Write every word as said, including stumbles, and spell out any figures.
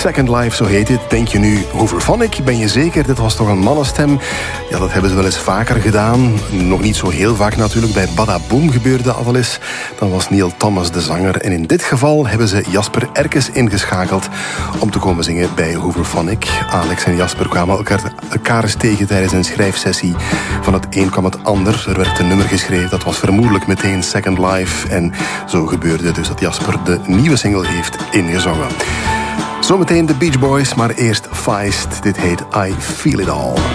Second Life, zo heet het. Denk je nu, Hooverphonic? Ben je zeker? Dit was toch een mannenstem? Ja, dat hebben ze wel eens vaker gedaan. Nog niet zo heel vaak natuurlijk. Bij Badaboom gebeurde dat al eens. Dan was Neil Thomas de zanger. En in dit geval hebben ze Jasper Erkes ingeschakeld om te komen zingen bij Hooverphonic. Alex en Jasper kwamen elkaar, elkaar eens tegen tijdens een schrijfsessie. Van het een kwam het ander. Er werd een nummer geschreven. Dat was vermoedelijk meteen Second Life. En zo gebeurde dus dat Jasper de nieuwe single heeft ingezongen. Zometeen de Beach Boys, maar eerst Feist. Dit heet I Feel It All.